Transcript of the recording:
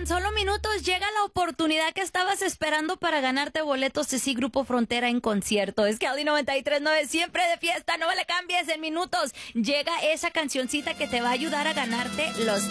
tan solo minutos llega la oportunidad que estabas esperando para ganarte boletos de Sí Grupo Frontera en concierto. Es que Audi 93.9 siempre de fiesta, no le cambies. En minutos llega esa cancioncita que te va a ayudar a ganarte los